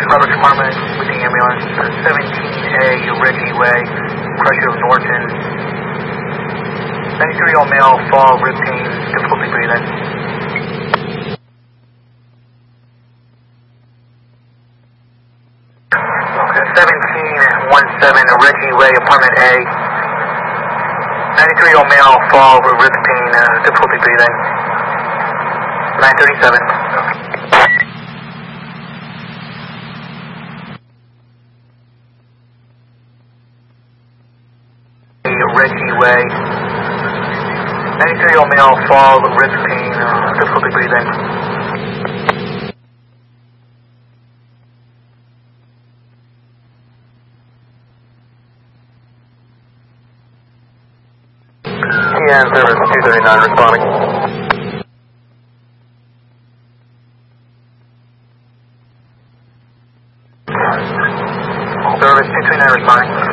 Robert Department with the ambulance. 17A Reggie Way, pressure of Norton. 93-year-old male, fall, rib pain, difficulty breathing. Okay, 1717 Reggie Way, apartment A. 93-year-old male, fall, rib pain, difficulty breathing. 937. Reggie Way. 93-year-old male, fall, rib pain, difficulty breathing. TN service 239 responding. Service 239 responding.